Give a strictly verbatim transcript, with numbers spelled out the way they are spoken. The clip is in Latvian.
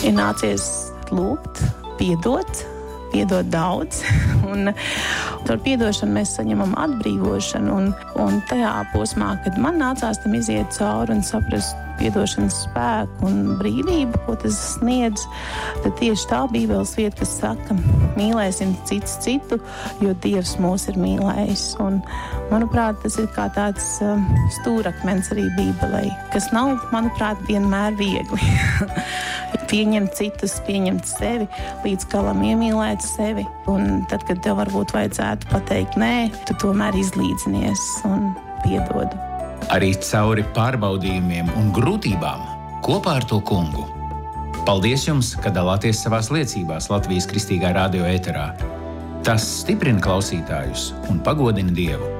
ir nācies lūgt, piedot, piedot daudz. Un ar piedošanu mēs saņemam atbrīvošanu. Un, un tajā posmā, kad man nācās tam iziet cauri un saprast piedošanas spēku un brīvību, ko tas sniedz, tad tieši tā Bībeles vieta, kas saka, mīlēsim cits citu, jo Dievs mūs ir mīlējis. Un, manuprāt, tas ir kā tāds uh, stūrakmens arī Bībelei, kas nav, manuprāt, vienmēr viegli. Pieņemt citus, pieņemt sevi, līdz galam iemīlēt sevi. Un tad, kad tev varbūt vajadzētu pateikt nē, tu tomēr izlīdzinies un piedod. Arī cauri pārbaudījumiem un grūtībām kopā ar to kungu. Paldies jums, ka dalāties savās liecībās Latvijas Kristīgā radio ēterā. Tas stiprina klausītājus un pagodina Dievu.